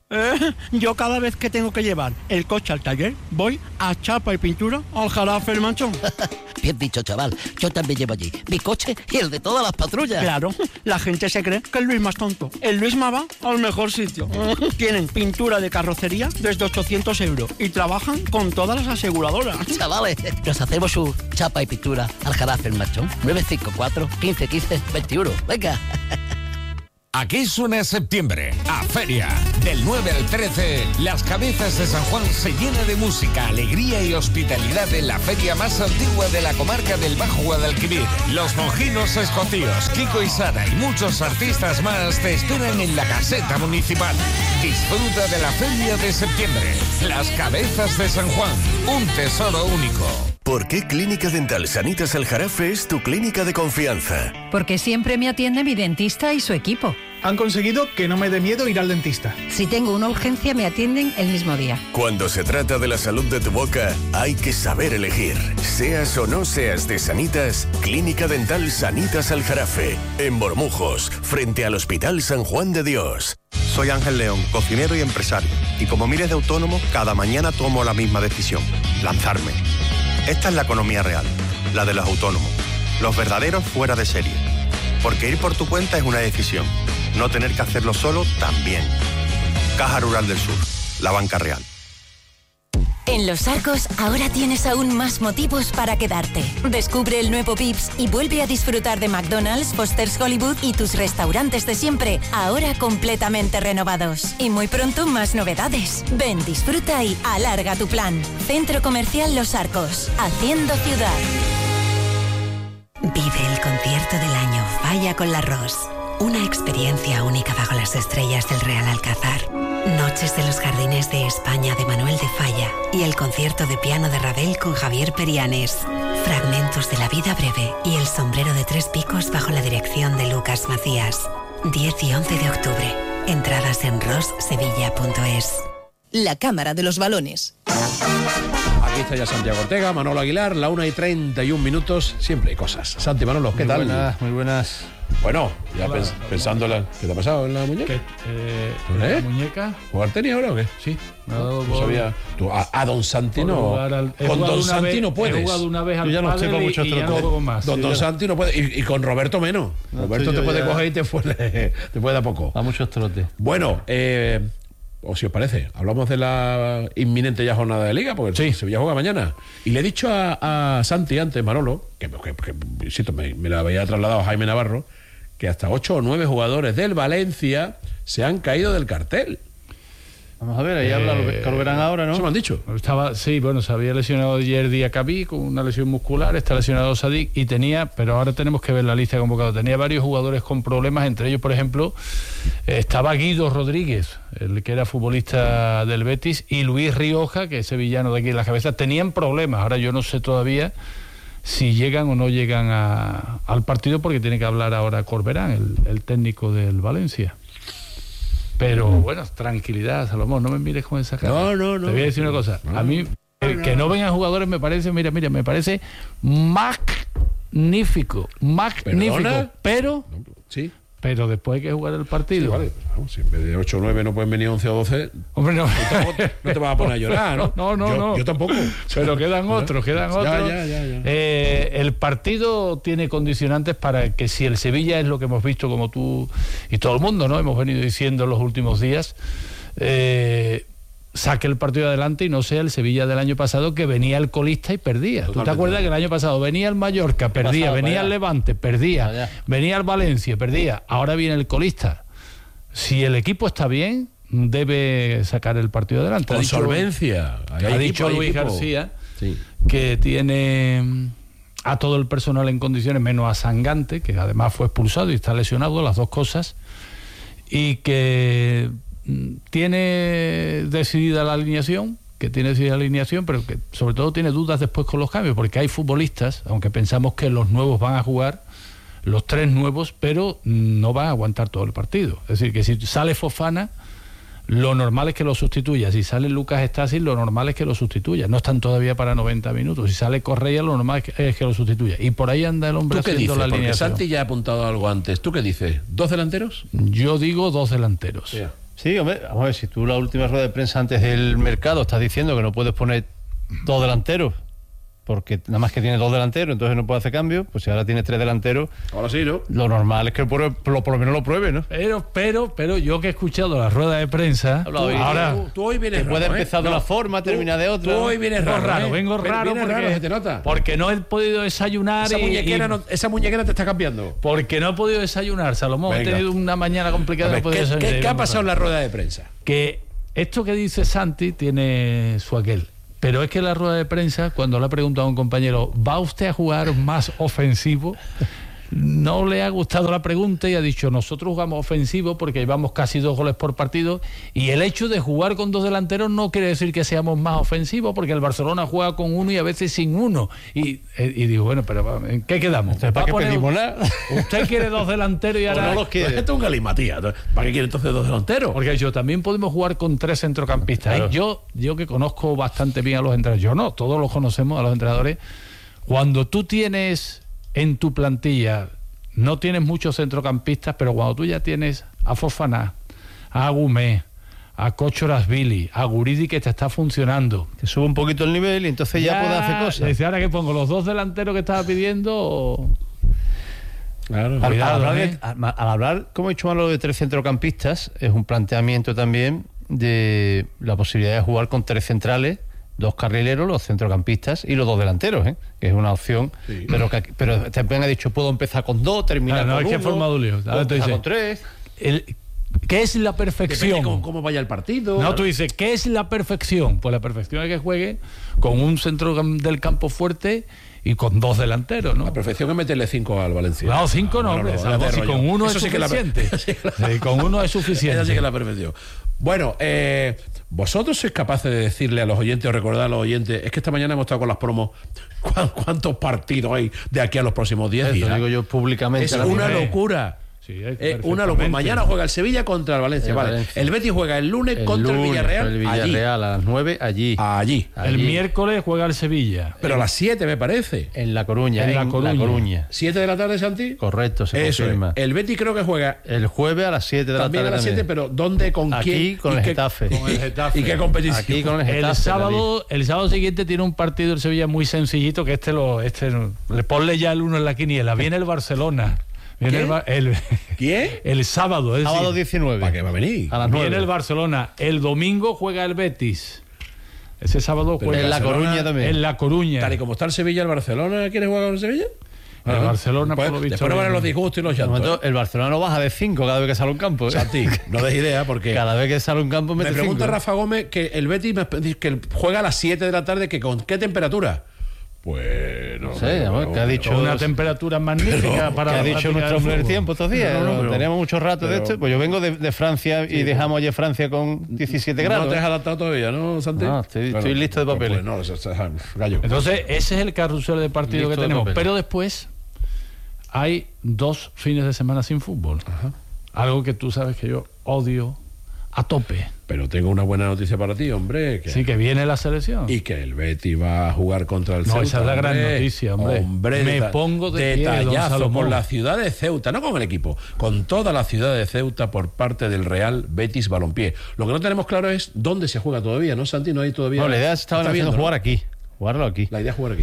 Yo cada vez que tengo que llevar el coche al taller, voy a Chapa y Pintura al Jarafe El Manchón. Bien dicho, chaval. Yo también llevo allí mi coche y el de todas las patrullas. Claro, la gente se cree que el Luisma es tonto. El Luisma va al mejor sitio. Tienen pintura de carrocería desde 800 euros y trabajan con todas las aseguradoras. Chavales, nos hacemos su chapa y pintura al Jarafe El Manchón. 954 15 15 21. Venga. Aquí suena septiembre, a feria. Del 9 al 13, Las Cabezas de San Juan se llena de música, alegría y hospitalidad en la feria más antigua de la comarca del Bajo Guadalquivir. Los Mojinos Escocíos, Kiko y Sara y muchos artistas más te esperan en la caseta municipal. Disfruta de la feria de septiembre. Las Cabezas de San Juan, un tesoro único. ¿Por qué Clínica Dental Sanitas El Jarafe es tu clínica de confianza? Porque siempre me atiende mi dentista y su equipo. Han conseguido que no me dé miedo ir al dentista. Si tengo una urgencia, me atienden el mismo día. Cuando se trata de la salud de tu boca, hay que saber elegir. Seas o no seas de Sanitas, Clínica Dental Sanitas El Jarafe, en Bormujos, frente al Hospital San Juan de Dios. Soy Ángel León, cocinero y empresario. Y como miles de autónomos, cada mañana tomo la misma decisión: lanzarme. Esta es la economía real, la de los autónomos, los verdaderos fuera de serie. Porque ir por tu cuenta es una decisión, no tener que hacerlo solo también. Caja Rural del Sur, la banca real. En Los Arcos ahora tienes aún más motivos para quedarte. Descubre el nuevo Vips y vuelve a disfrutar de McDonald's, Foster's Hollywood y tus restaurantes de siempre, ahora completamente renovados. Y muy pronto más novedades. Ven, disfruta y alarga tu plan. Centro Comercial Los Arcos, haciendo ciudad. Vive el concierto del año Falla con la Ros. Una experiencia única bajo las estrellas del Real Alcázar. Noches de los Jardines de España de Manuel de Falla y el concierto de piano de Ravel con Javier Perianes. Fragmentos de la vida breve y el sombrero de 3 picos bajo la dirección de Lucas Macías. 10 y 11 de octubre. Entradas en rossevilla.es. La Cámara de los Balones. Aquí está ya Santiago Ortega, Manolo Aguilar, la 1:31. Siempre hay cosas. Santi, Manolo, ¿qué tal? Muy buenas. Bueno, ya pensando ¿qué te ha pasado en la muñeca? ¿La muñeca? ¿Jugar tenis ahora o qué? Sí. No sabía. Tú, a Don Santi no. Con Don Santi no puedes. He jugado una vez al Yo ya no estoy con muchos juego más. Don Santi no puede. Y con Roberto menos. Roberto te puede coger y te puede dar poco. A muchos trotes. Bueno, o si os parece, hablamos de la inminente ya jornada de Liga, porque sí, Sevilla juega mañana. Y le he dicho a Santi antes, Manolo, que insisto, me la había trasladado a Jaime Navarro, que hasta 8 o 9 jugadores del Valencia se han caído del cartel. Vamos a ver, ahí habla, que lo verán ahora, ¿no? Eso me han dicho. Se había lesionado ayer Diacabí con una lesión muscular, está lesionado Sadik y pero ahora tenemos que ver la lista de convocados. Tenía varios jugadores con problemas, entre ellos, por ejemplo, estaba Guido Rodríguez, el que era futbolista del Betis, y Luis Rioja, que es sevillano de aquí en la cabeza. Tenían problemas, ahora yo no sé todavía si llegan o no llegan al partido, porque tiene que hablar ahora Corberán, el técnico del Valencia. Pero bueno, tranquilidad, Salomón, no me mires con esa cara. No. Te voy a decir una cosa. A mí, que no vengan jugadores me parece, me parece magnífico. ¿Perdona? Pero... Sí. Pero después hay que jugar el partido. Sí, vale. Si en vez de 8 o 9 no pueden venir 11 o 12... Hombre, no. No te vas a poner a llorar, ¿no? No. Yo tampoco. Pero quedan otros. Ya. El partido tiene condicionantes para que, si el Sevilla es lo que hemos visto, como tú y todo el mundo, ¿no? Hemos venido diciendo en los últimos días, saque el partido adelante y no sea el Sevilla del año pasado, que venía el colista y perdía. Totalmente. ¿Tú te acuerdas que el año pasado venía el Mallorca, perdía, venía el Levante, perdía, venía el Valencia, perdía, ahora viene el colista? Si el equipo está bien, debe sacar el partido adelante. Con solvencia. Ha dicho Luis García que tiene a todo el personal en condiciones, menos a Sangante, que además fue expulsado y está lesionado, las dos cosas, y que tiene decidida la alineación, pero que sobre todo tiene dudas después con los cambios, porque hay futbolistas, aunque pensamos que los nuevos van a jugar, los 3 nuevos, pero no van a aguantar todo el partido. Es decir, que si sale Fofana, lo normal es que lo sustituya. Si sale Lucas Estasis, lo normal es que lo sustituya. No están todavía para 90 minutos. Si sale Correa, lo normal es que lo sustituya. Y por ahí anda el hombre haciendo la alineación. Porque Santi ya ha apuntado algo antes. ¿Tú qué dices? ¿2 delanteros? Yo digo 2 delanteros. Sí, hombre, vamos a ver, si tú la última rueda de prensa antes del mercado estás diciendo que no puedes poner dos delanteros, porque nada más que tiene dos delanteros, entonces no puede hacer cambio, pues si ahora tiene tres delanteros, ahora sí, ¿no? Lo normal es que por lo menos lo pruebe, ¿no? Pero yo que he escuchado la rueda de prensa, ahora tú hoy vienes raro, puede empezar de una forma, terminar de otra. Tú hoy vienes raro, vengo raro porque, se te nota. Porque no he podido desayunar. Esa muñequera te está cambiando. Porque no he podido desayunar, Salomón. Venga. He tenido una mañana complicada. Ver, ¿Qué ha pasado en la rueda de prensa? Que esto que dice Santi tiene su aquel. Pero es que la rueda de prensa, cuando le ha preguntado a un compañero, ¿va usted a jugar más ofensivo? No le ha gustado la pregunta y ha dicho, nosotros jugamos ofensivo porque llevamos casi 2 goles por partido, y el hecho de jugar con 2 delanteros no quiere decir que seamos más ofensivos, porque el Barcelona juega con 1 y a veces sin 1. Y digo, bueno, pero ¿en qué quedamos? ¿Para qué pedimos nada? ¿Usted quiere 2 delanteros y ahora...? No los quiere. Esto es un galimatías. ¿Para qué quiere entonces 2 delanteros? Porque también podemos jugar con 3 centrocampistas. Claro. Yo que conozco bastante bien a los entrenadores, yo no, todos los conocemos a los entrenadores, cuando tú tienes en tu plantilla, no tienes muchos centrocampistas, pero cuando tú ya tienes a Fofana, a Agumé, a Kochorasvili, a Guridi, que te está funcionando, te sube un poquito el nivel y entonces ya puedes hacer cosas. Dice, ahora que pongo los 2 delanteros que estaba pidiendo. Claro, cuidado, al hablar, como he dicho, malo de 3 centrocampistas, es un planteamiento también de la posibilidad de jugar con 3 centrales, 2 carrileros, los centrocampistas y los 2 delanteros, que es una opción. Sí. Pero también ha dicho, puedo empezar con 2, terminar con 1. No, es que ha formado un lío. Empezar con 3. ¿Qué es la perfección? Depende cómo vaya el partido. No, tú dices, ¿qué es la perfección? Pues la perfección es que juegue con un centro del campo fuerte y con 2 delanteros, ¿no? La perfección es meterle 5 al Valencia. No, 5 no, hombre. Si con 1 es suficiente. Con 1 es suficiente. Esa sí que es la perfección. Bueno, vosotros sois capaces de decirle a los oyentes o recordar a los oyentes, es que esta mañana hemos estado con las promos, ¿cuántos partidos hay de aquí a los próximos 10 días? Lo digo yo públicamente. Es una locura. Sí, una locura. Mañana juega el Sevilla contra el Valencia. Valencia. El Betis juega el lunes contra el Villarreal. El Villarreal a las 9 allí. El miércoles juega el Sevilla. Pero a las 7 me parece. En La Coruña. En La Coruña. 7 de la tarde, Santi. Correcto, se eso confirma. Es. El Betis creo que juega el jueves a las 7 de la tarde. También a las 7, pero ¿dónde? ¿Con quién? Aquí con el Getafe. Con el Getafe. ¿Y qué competición? Aquí con el Getafe. El sábado siguiente tiene un partido el Sevilla muy sencillito, que le ponle ya el 1 en la quiniela. Viene el Barcelona. ¿Quién? El sábado. Es sábado decir, 19. ¿Para qué va a venir? A las 9. Viene el Barcelona. El domingo juega el Betis. Ese sábado juega en La Coruña también. En La Coruña. Tal y como está el Sevilla, el Barcelona, ¿quiere jugar con el Sevilla? El Barcelona, por lo visto. Después no van los disgustos y los llantos. El Barcelona no baja de 5 cada vez que sale un campo. Santi, no des idea porque... Cada vez que sale un campo me pregunta 5. Rafa Gómez que el Betis que juega a las 7 de la tarde, que ¿con qué temperatura? Pues no sé, que ha dicho una temperatura magnífica para que ha dicho nuestro hombre del tiempo estos días. Teníamos mucho rato de esto. Pues yo vengo de Francia y dejamos ayer Francia con 17 grados. No te has adaptado todavía, ¿no, Santi? No, estoy listo de papeles. Gallo. Entonces, ese es el carrusel de partido listo que tenemos. Pero después hay 2 fines de semana sin fútbol. Ajá. Algo que tú sabes que yo odio a tope. Pero tengo una buena noticia para ti, hombre. Sí, que viene la selección. Y que el Betis va a jugar contra el Ceuta. No, esa es la gran noticia, hombre. Me pongo de detallazo con la ciudad de Ceuta, no con el equipo, con toda la ciudad de Ceuta por parte del Real Betis Balompié. Lo que no tenemos claro es dónde se juega todavía, ¿no, Santi? No hay todavía... No, la idea estaba haciendo jugar aquí. Jugarlo aquí. La idea es jugar aquí.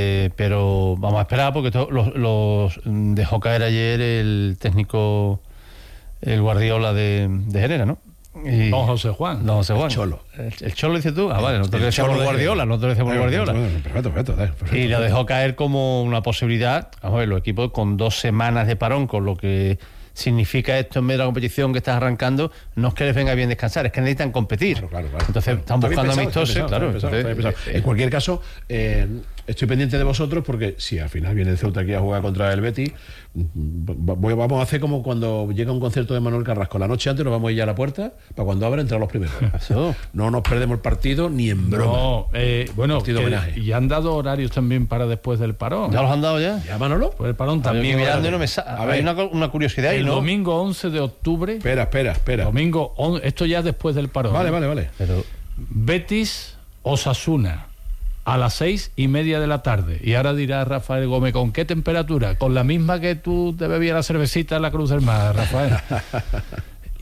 Pero vamos a esperar porque los dejó caer ayer el técnico, el Guardiola de Herrera, ¿no? Don José Juan. El Cholo. ¿El Cholo dices tú? Vale, nosotros le decíamos Guardiola, Perfecto. Y lo dejó caer como una posibilidad. Vamos a ver, los equipos con 2 semanas de parón, con lo que significa esto en medio de la competición que estás arrancando, no es que les venga bien descansar, es que necesitan competir. Claro. Entonces están buscando amistosos, claro. En cualquier caso, estoy pendiente de vosotros porque si al final viene el Ceuta aquí a jugar contra el Betis, vamos a hacer como cuando llega un concierto de Manuel Carrasco. La noche antes nos vamos a ir a la puerta para cuando abra entrar los primeros. No nos perdemos el partido ni en broma. No, bueno, y han dado horarios también para después del parón. ¿Ya los han dado ya? ¿Ya, Manolo? Pues el parón también. Hay una curiosidad ahí, el ¿no? domingo 11 de octubre. Espera. Domingo, esto ya después del parón. Vale. Pero Betis Osasuna a las 6:30 de la tarde. Y ahora dirá Rafael Gómez, ¿con qué temperatura? Con la misma que tú te bebías la cervecita en la Cruz del Mar, Rafael.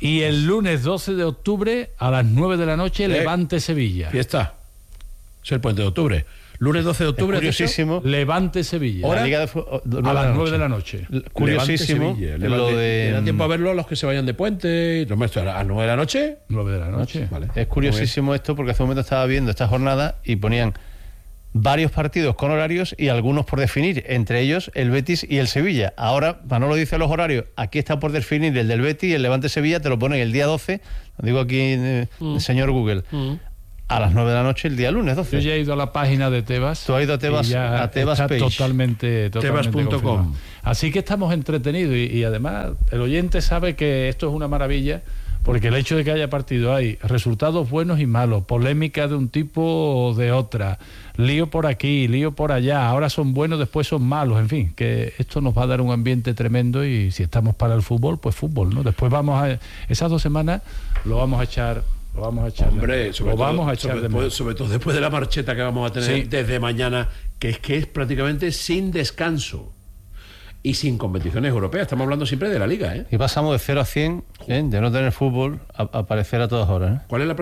Y el lunes 12 de octubre a las 9 de la noche, Levante Sevilla. Fiesta. Es el puente de octubre. Lunes 12 de octubre, curiosísimo. Levante Sevilla. ¿Hora? A las 9 de la noche. Curiosísimo. Da tiempo a verlo a los que se vayan de puente. Y a las 9 de la noche. 9 de la noche. Vale. Es curiosísimo esto porque hace un momento estaba viendo esta jornada y ponían varios partidos con horarios y algunos por definir, entre ellos el Betis y el Sevilla. Ahora, Manolo dice los horarios, aquí está por definir el del Betis y el Levante Sevilla, te lo ponen el día 12, lo digo aquí el señor Google, a las 9 de la noche el día lunes 12. Yo ya he ido a la página de Tebas. Tú has ido a Tebas, a Tebas page. Totalmente Tebas.com. Así que estamos entretenidos y además el oyente sabe que esto es una maravilla. Porque el hecho de que haya partido hay resultados buenos y malos, polémica de un tipo o de otra, lío por aquí, lío por allá, ahora son buenos, después son malos, en fin, que esto nos va a dar un ambiente tremendo y si estamos para el fútbol, pues fútbol, ¿no? Después esas 2 semanas lo vamos a echar. Hombre, sobre todo después de la marcheta que vamos a tener desde mañana, que es prácticamente sin descanso. Y sin competiciones europeas, estamos hablando siempre de la Liga, ¿eh? Y pasamos de 0 a 100, de no tener fútbol, a aparecer a todas horas, ¿eh? ¿Cuál es la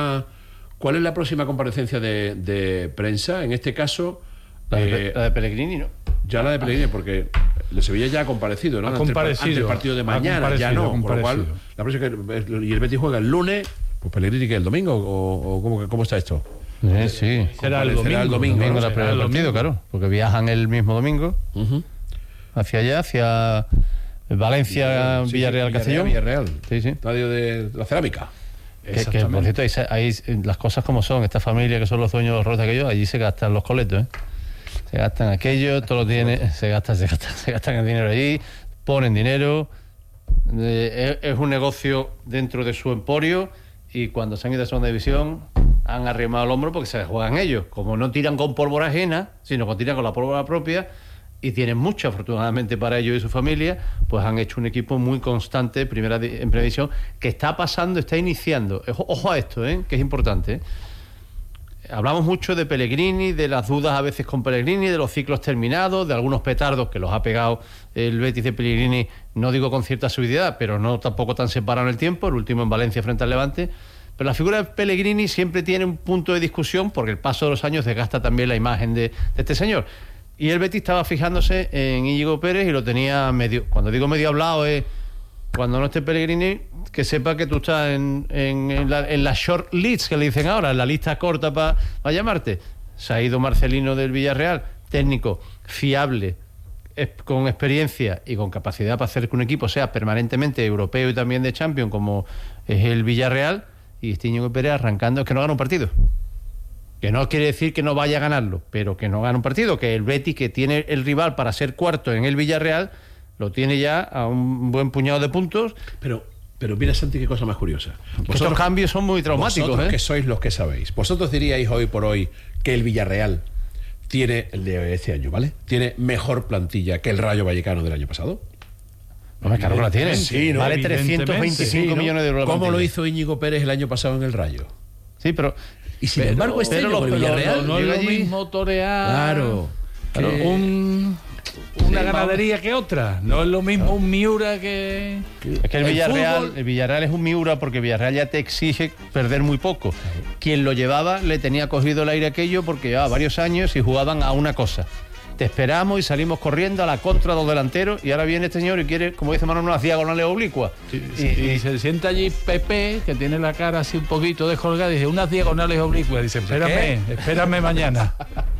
próxima comparecencia de prensa? En este caso... La de Pellegrini, ¿no? Ya la de Pellegrini, porque el Sevilla ya ha comparecido, ¿no? Ante el partido de mañana, ya no. Con lo cual, la próxima y el Betis juega el lunes, pues Pellegrini, ¿que el domingo? ¿O cómo está esto? Sí. Será el domingo. La primera partido, claro, porque viajan el mismo domingo. Hacia allá, hacia Valencia, Villarreal, Castellón. Villarreal, sí. Estadio de la Cerámica. Que por cierto, ahí las cosas como son, esta familia que son los dueños de los rotos aquellos, allí se gastan los coletos, ¿eh? Se gastan aquello, todo lo tiene, se gastan el dinero allí, ponen dinero, es un negocio dentro de su emporio y cuando se han ido a segunda división han arrimado el hombro porque se juegan ellos, como no tiran con pólvora ajena, sino que tiran con la pólvora propia. Y tienen mucho, afortunadamente para ellos y su familia, pues han hecho un equipo muy constante en primera división, que está iniciando. Ojo a esto, que es importante. Hablamos mucho de Pellegrini, de las dudas a veces con Pellegrini, de los ciclos terminados, de algunos petardos que los ha pegado el Betis de Pellegrini, no digo con cierta seguridad, pero no tampoco tan separado en el tiempo, el último en Valencia frente al Levante. Pero la figura de Pellegrini siempre tiene un punto de discusión porque el paso de los años desgasta también la imagen de este señor. Y el Betis estaba fijándose en Íñigo Pérez y lo tenía medio... Cuando digo medio hablado es... Cuando no esté Pellegrini, que sepa que tú estás en la short list, que le dicen ahora, en la lista corta para llamarte. Se ha ido Marcelino del Villarreal, técnico, fiable, con experiencia y con capacidad para hacer que un equipo sea permanentemente europeo y también de Champions, como es el Villarreal, y este Íñigo Pérez arrancando, es que no gana un partido. Que no quiere decir que no vaya a ganarlo, pero que no gana un partido, que el Betis, que tiene el rival para ser cuarto en el Villarreal, lo tiene ya a un buen puñado de puntos. Pero mira, Santi, qué cosa más curiosa. Estos cambios son muy traumáticos. Vosotros que sois los que sabéis, vosotros diríais hoy por hoy que el Villarreal tiene, el de este año, ¿vale? Tiene mejor plantilla que el Rayo Vallecano del año pasado. No, claro que la tiene. Sí, ¿no? Vale 325 millones de euros. ¿Cómo lo hizo Íñigo Pérez el año pasado en el Rayo? Sí, pero... Y sin embargo, este año con el Villarreal no es lo mismo torear. Claro. Una ganadería que otra. No es lo mismo un Miura que... Es que el Villarreal es un Miura porque Villarreal ya te exige perder muy poco. Quien lo llevaba le tenía cogido el aire aquello porque llevaba varios años y jugaban a una cosa. Te esperamos y salimos corriendo a la contra de los delanteros y ahora viene este señor y quiere, como dice Manolo, unas diagonales oblicuas. Y se sienta allí Pepe, que tiene la cara así un poquito descolgada, y dice, unas diagonales oblicuas. Dice, espérame mañana.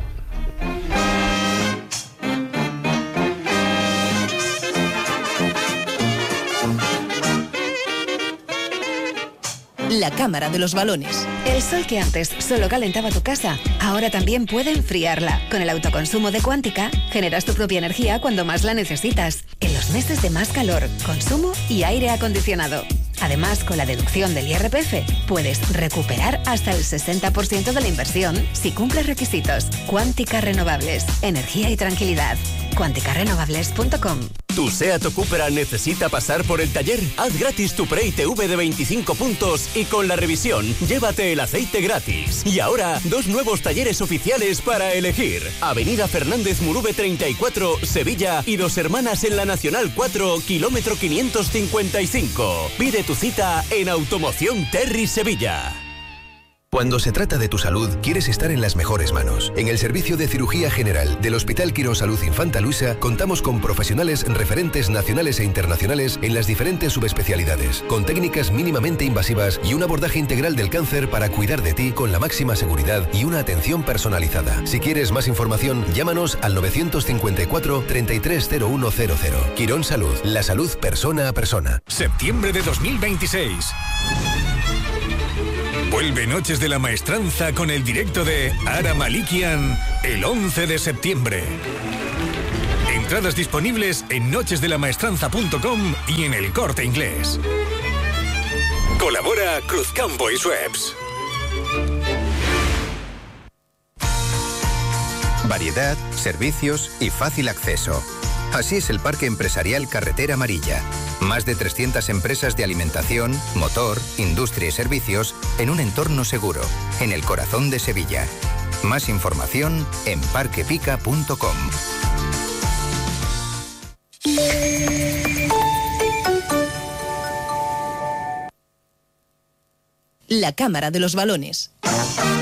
La cámara de los balones. El sol que antes solo calentaba tu casa, ahora también puede enfriarla. Con el autoconsumo de Cuántica, generas tu propia energía cuando más la necesitas. En los meses de más calor, consumo y aire acondicionado. Además, con la deducción del IRPF, puedes recuperar hasta el 60% de la inversión si cumples requisitos. Cuántica Renovables. Energía y tranquilidad. cuanticarrenovables.com. ¿Tu SEAT o Cupra necesita pasar por el taller? Haz gratis tu Pre-ITV de 25 puntos y con la revisión, llévate el aceite gratis. Y ahora, 2 nuevos talleres oficiales para elegir. Avenida Fernández Murube 34, Sevilla, y Dos Hermanas en la Nacional 4, kilómetro 555. Pide tu cita en Automoción Terry Sevilla. Cuando se trata de tu salud, quieres estar en las mejores manos. En el Servicio de Cirugía General del Hospital Quirón Salud Infanta Luisa contamos con profesionales referentes nacionales e internacionales en las diferentes subespecialidades, con técnicas mínimamente invasivas y un abordaje integral del cáncer para cuidar de ti con la máxima seguridad y una atención personalizada. Si quieres más información, llámanos al 954 330100. Quirón Salud, la salud persona a persona. Septiembre de 2026. Vuelve Noches de la Maestranza con el directo de Ara Malikian el 11 de septiembre. Entradas disponibles en nochesdelamaestranza.com y en El Corte Inglés. Colabora Cruzcampo y Schweppes. Variedad, servicios y fácil acceso. Así es el Parque Empresarial Carretera Amarilla. Más de 300 empresas de alimentación, motor, industria y servicios en un entorno seguro, en el corazón de Sevilla. Más información en parquepica.com. La Cámara de los Balones.